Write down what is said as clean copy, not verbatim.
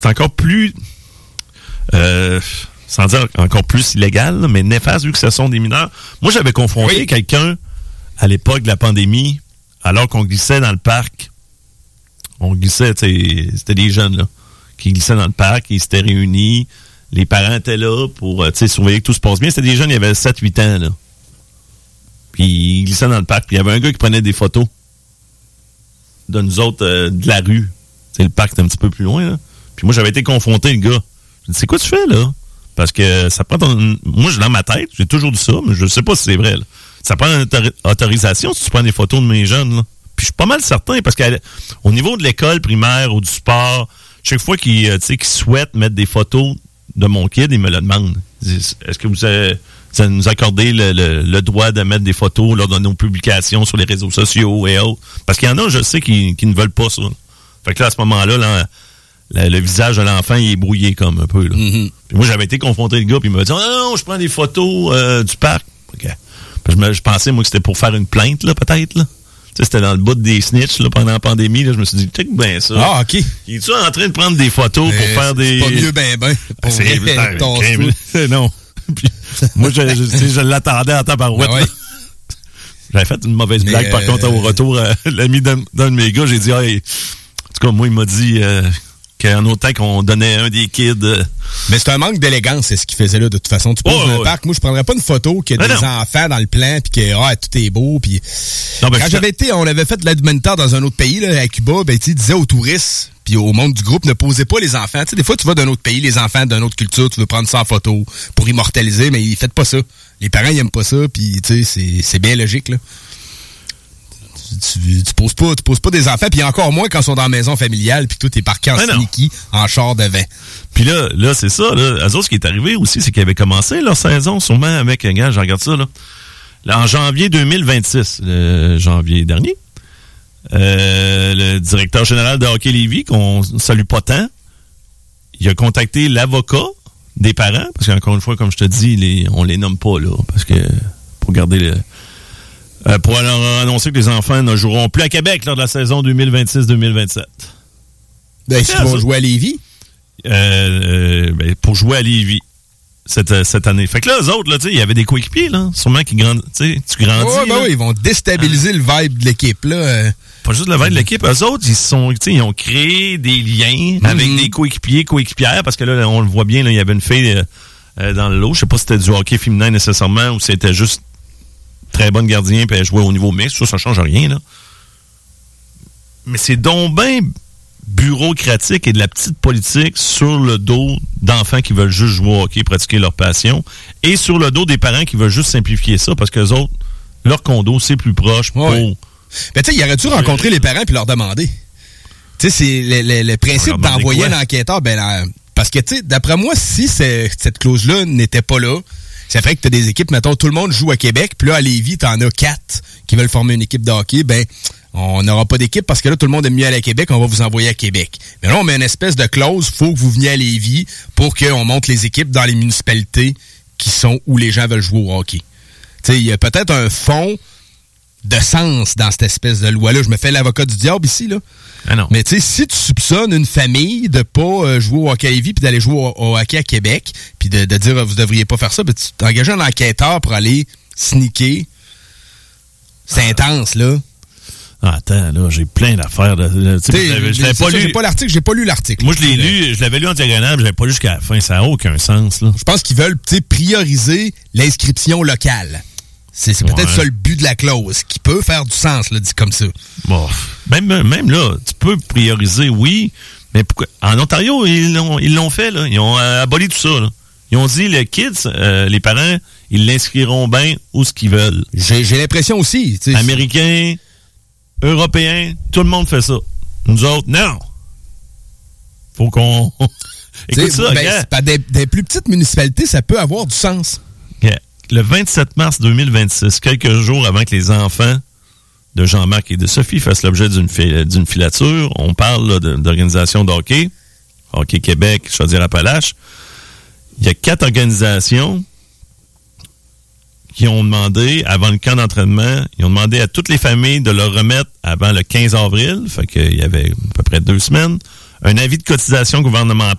c'est encore plus... sans dire encore plus illégal, là, mais néfaste vu que ce sont des mineurs. Moi, j'avais confronté quelqu'un à l'époque de la pandémie, alors qu'on glissait dans le parc. On glissait, c'était des jeunes là, qui glissaient dans le parc, ils s'étaient réunis, les parents étaient là pour surveiller que tout se passe bien. C'était des jeunes, il y avait 7-8 ans. Là. Puis ils glissaient dans le parc, puis il y avait un gars qui prenait des photos de nous autres de la rue. Le parc était un petit peu plus loin. Là. Puis moi, j'avais été confronté, le gars. Je dis, c'est quoi tu fais, là? Parce que ça prend moi, dans ma tête, j'ai toujours dit ça, mais je sais pas si c'est vrai. Là. Ça prend une autorisation si tu prends des photos de mes jeunes. Là. Puis je suis pas mal certain, parce qu'au niveau de l'école primaire ou du sport, chaque fois qu'ils souhaitent mettre des photos de mon kid, ils me le demandent. Est-ce que vous nous accordez le droit de mettre des photos lors de nos publications sur les réseaux sociaux et autres? Parce qu'il y en a, je sais, qui ne veulent pas ça. Fait que là, à ce moment-là, le visage de l'enfant, il est brouillé comme un peu. Là. Mm-hmm. Puis moi, j'avais été confronté le gars, puis il m'a dit « Non, je prends des photos du parc. Okay. » Je pensais, moi, que c'était pour faire une plainte, là, peut-être. Là. C'était dans le bout des snitch là, pendant la pandémie. Là, je me suis dit « Check bien ça. » Ah, OK. Il est-tu en train de prendre des photos pour faire des... C'est pas mieux C'est non. Puis, moi, je l'attendais en tabarouette. Ah ouais. J'avais fait une mauvaise blague, par contre, au retour, l'ami d'un de mes gars, j'ai dit « Hey, en tout cas, moi, il m'a dit... qu'en autant qu'on donnait un des kids... Mais c'est un manque d'élégance, c'est ce qu'il faisait là, de toute façon. Tu poses dans un parc, moi, je prendrais pas une photo qu'il y a des enfants dans le plan, puis que tout est beau, puis... Quand j'avais été, on avait fait de l'aide humanitaire dans un autre pays, là, à Cuba, ben, tu disais aux touristes, puis au monde du groupe, ne posez pas les enfants. Tu sais, des fois, tu vas d'un autre pays, les enfants d'une autre culture, tu veux prendre ça en photo pour immortaliser, mais faites pas ça. Les parents, ils aiment pas ça, puis tu sais, c'est bien logique, là. Tu poses pas des enfants, puis encore moins quand ils sont dans la maison familiale, puis tout est parqué en sneaky, en char de vent. Puis là, c'est ça. Là, eux autres, ce qui est arrivé aussi, c'est qu'ils avaient commencé leur saison, sûrement avec, regarde, je regarde ça, là en janvier 2026, le janvier dernier, le directeur général de Hockey Lévis, qu'on salue pas tant, il a contacté l'avocat des parents, parce qu'encore une fois, comme je te dis, on les nomme pas, là, parce que pour garder pour leur annoncer que les enfants ne joueront plus à Québec lors de la saison 2026-2027. Ben, est-ce qu'ils vont jouer à Lévis? Pour jouer à Lévis cette année. Fait que là, eux autres, là, il y avait des coéquipiers, là, sûrement qui grandissent. Tu grandis. Oui, ils vont déstabiliser le vibe de l'équipe, là. Pas juste le vibe de l'équipe. Eux autres, ils ont créé des liens avec des coéquipières, parce que là, on le voit bien, là, il y avait une fille dans le lot. Je sais pas si c'était du hockey féminin nécessairement ou c'était juste très bonne gardien, puis elle jouait au niveau mixte. Ça change rien, là. Mais c'est donc bien bureaucratique et de la petite politique sur le dos d'enfants qui veulent juste jouer au hockey, pratiquer leur passion, et sur le dos des parents qui veulent juste simplifier ça, parce qu'eux autres, leur condo, c'est plus proche pour... Ben, tu sais, il aurait dû rencontrer les parents puis leur demander. Tu sais, c'est le principe d'envoyer un enquêteur, parce que, tu sais, d'après moi, si cette clause-là n'était pas là, ça ferait que tu as des équipes, mettons, tout le monde joue à Québec, puis là, à Lévis, tu en as 4 qui veulent former une équipe de hockey, on n'aura pas d'équipe parce que là, tout le monde aime mieux aller à Québec, on va vous envoyer à Québec. Mais là, on met une espèce de clause, faut que vous veniez à Lévis pour qu'on monte les équipes dans les municipalités qui sont où les gens veulent jouer au hockey. Tu sais, il y a peut-être un fond de sens dans cette espèce de loi-là. Je me fais l'avocat du diable ici, là. Ah non. Mais tu sais, si tu soupçonnes une famille de pas jouer au hockey à Lévis puis d'aller jouer au hockey à Québec, puis de dire vous devriez pas faire ça, ben, tu t'engages un enquêteur pour aller sneaker. C'est intense, là. Ah, attends, là, j'ai plein d'affaires. Je l'avais pas lu. J'ai pas lu l'article. Moi, je l'ai lu, je l'avais lu en diagonale, je l'avais pas lu jusqu'à la fin. Ça n'a aucun sens, là. Je pense qu'ils veulent, prioriser l'inscription locale. C'est peut-être ça le but de la clause, qui peut faire du sens, là, dit comme ça. Bon, même là, tu peux prioriser, oui, mais pourquoi? En Ontario, ils l'ont fait, là. Ils ont aboli tout ça, là. Ils ont dit, les kids, les parents, ils l'inscriront bien où ce qu'ils veulent. J'ai l'impression aussi. Américains, Européens, tout le monde fait ça. Nous autres, non. Faut qu'on... Écoute ça, des plus petites municipalités, ça peut avoir du sens. Yeah. Le 27 mars 2026, quelques jours avant que les enfants de Jean-Marc et de Sophie fassent l'objet d'une filature, on parle là, d'organisation de hockey, Hockey Québec, Chaudière-Appalaches. Il y a 4 organisations qui ont demandé, avant le camp d'entraînement, ils ont demandé à toutes les familles de leur remettre avant le 15 avril, fait qu'il y avait à peu près 2 semaines, un avis de cotisation gouvernementale